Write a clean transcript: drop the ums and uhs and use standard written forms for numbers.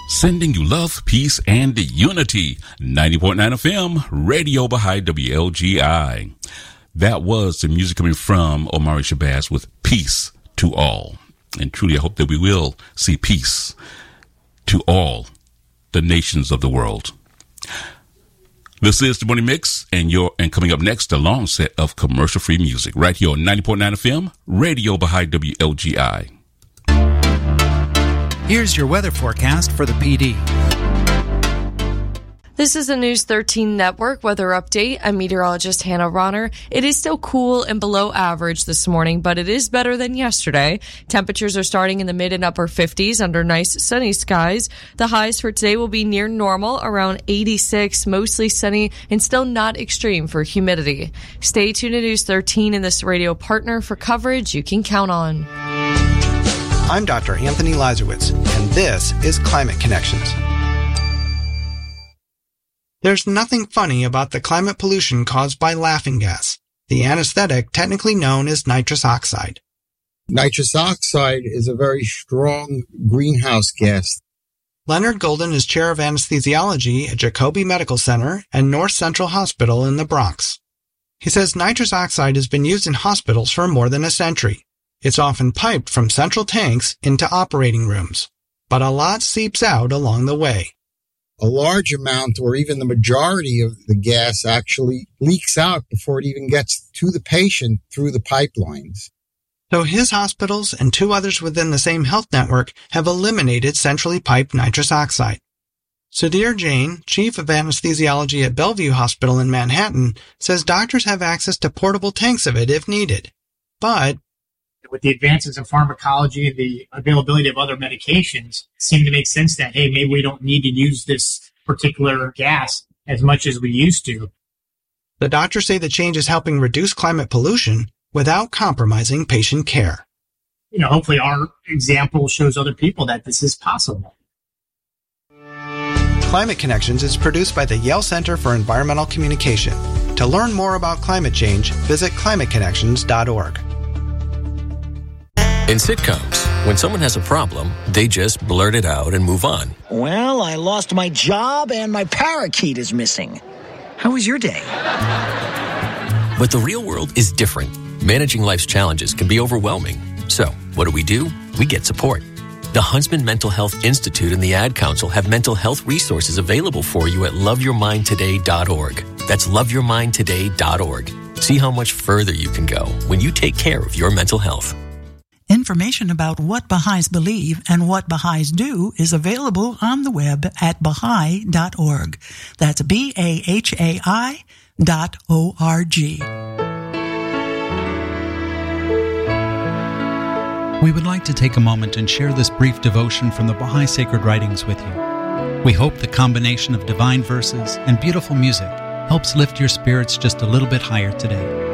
Sending you love, peace, and unity. 90.9 FM, Radio Baha'i WLGI. That was the music coming from Omari Shabazz with Peace to All. And truly, I hope that we will see peace to all the nations of the world. This is the Morning Mix, and coming up next, a long set of commercial-free music right here on 90.9 FM, Radio Baha'i WLGI. Here's your weather forecast for the PD. This is the News 13 Network weather update. I'm meteorologist Hannah Ronner. It is still cool and below average this morning, but it is better than yesterday. Temperatures are starting in the mid and upper 50s under nice sunny skies. The highs for today will be near normal, around 86, mostly sunny and still not extreme for humidity. Stay tuned to News 13 and this radio partner for coverage you can count on. I'm Dr. Anthony Lazarowitz, and this is Climate Connections. There's nothing funny about the climate pollution caused by laughing gas, the anesthetic technically known as nitrous oxide. Nitrous oxide is a very strong greenhouse gas. Leonard Golden is chair of anesthesiology at Jacobi Medical Center and North Central Hospital in the Bronx. He says nitrous oxide has been used in hospitals for more than a century. It's often piped from central tanks into operating rooms, but a lot seeps out along the way. A large amount, or even the majority of the gas, actually leaks out before it even gets to the patient through the pipelines. So his hospitals and two others within the same health network have eliminated centrally piped nitrous oxide. Sudhir Jain, chief of anesthesiology at Bellevue Hospital in Manhattan, says doctors have access to portable tanks of it if needed. But with the advances in pharmacology and the availability of other medications, it seemed to make sense that, hey, maybe we don't need to use this particular gas as much as we used to. The doctors say the change is helping reduce climate pollution without compromising patient care. Hopefully our example shows other people that this is possible. Climate Connections is produced by the Yale Center for Environmental Communication. To learn more about climate change, visit climateconnections.org. In sitcoms, when someone has a problem, they just blurt it out and move on. Well, I lost my job and my parakeet is missing. How was your day? But the real world is different. Managing life's challenges can be overwhelming. So, what do? We get support. The Huntsman Mental Health Institute and the Ad Council have mental health resources available for you at loveyourmindtoday.org. That's loveyourmindtoday.org. See how much further you can go when you take care of your mental health. Information about what Baha'is believe and what Baha'is do is available on the web at Baha'i.org. That's BAHAI.org. We would like to take a moment and share this brief devotion from the Baha'i Sacred Writings with you. We hope the combination of divine verses and beautiful music helps lift your spirits just a little bit higher today.